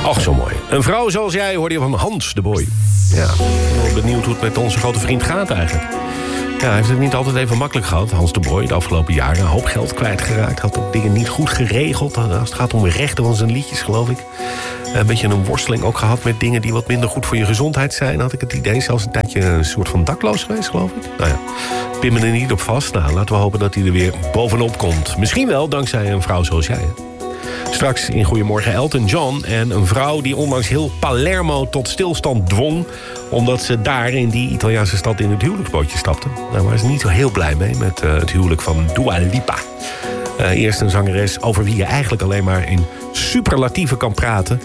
Ach, zo mooi. Een vrouw zoals jij hoorde je van Hans de Boy. Ja, ik ben wel benieuwd hoe het met onze grote vriend gaat eigenlijk. Ja, hij heeft het niet altijd even makkelijk gehad, Hans de Boy, de afgelopen jaren. Een hoop geld kwijtgeraakt, had ook dingen niet goed geregeld. Als het gaat om de rechten van zijn liedjes, geloof ik. Een beetje een worsteling ook gehad met dingen die wat minder goed voor je gezondheid zijn. Had ik het idee, zelfs een tijdje een soort van dakloos geweest, geloof ik. Nou ja, pin me er niet op vast. Nou, laten we hopen dat hij er weer bovenop komt. Misschien wel dankzij een vrouw zoals jij, hè? Straks in Goedemorgen Elton John en een vrouw die ondanks heel Palermo tot stilstand dwong, omdat ze daar in die Italiaanse stad in het huwelijksbootje stapte. Nou, waar is niet zo heel blij mee met het huwelijk van Dua Lipa. Eerst een zangeres over wie je eigenlijk alleen maar in superlatieven kan praten.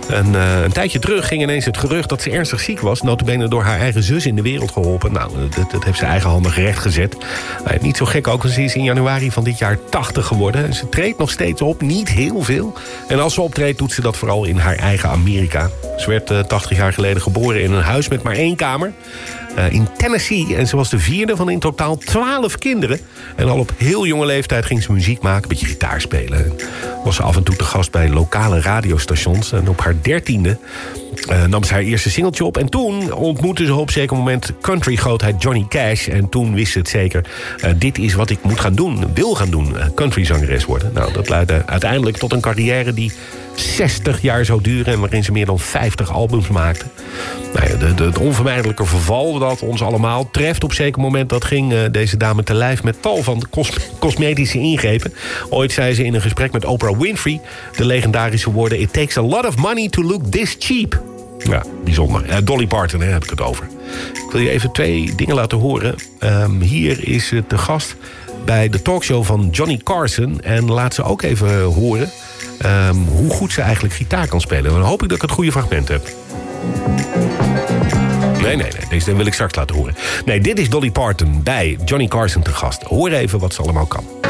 Een tijdje terug ging ineens het gerucht dat ze ernstig ziek was. Nota bene door haar eigen zus in de wereld geholpen. Nou, dat heeft ze eigenhandig rechtgezet. Niet zo gek ook, want ze is in januari van dit jaar 80 geworden. Ze treedt nog steeds op, niet heel veel. En als ze optreedt, doet ze dat vooral in haar eigen Amerika. Ze werd 80 jaar geleden geboren in een huis met maar 1 kamer. In Tennessee. En ze was de 4e van in totaal 12 kinderen. En al op heel jonge leeftijd ging ze muziek maken, een beetje gitaar spelen. En was ze af en toe te gast bij lokale radiostations. En op haar 13e nam ze haar eerste singeltje op. En toen ontmoette ze op zeker moment country-grootheid Johnny Cash. En toen wist ze het zeker. Dit is wat ik moet gaan doen, wil gaan doen. Country-zangeres worden. Nou, dat leidde uiteindelijk tot een carrière die 60 jaar zou duren en waarin ze meer dan 50 albums maakte. Nou ja, het onvermijdelijke verval dat ons allemaal treft op zeker moment, dat ging deze dame te lijf met tal van cosmetische ingrepen. Ooit zei ze in een gesprek met Oprah Winfrey de legendarische woorden: "It takes a lot of money to look this cheap." Ja, bijzonder. Dolly Parton, heb ik het over. Ik wil je even 2 dingen laten horen. Hier is het de gast bij de talkshow van Johnny Carson. En laat ze ook even horen hoe goed ze eigenlijk gitaar kan spelen. Dan hoop ik dat ik het goede fragment heb. Nee, deze wil ik straks laten horen. Nee, dit is Dolly Parton bij Johnny Carson te gast. Hoor even wat ze allemaal kan.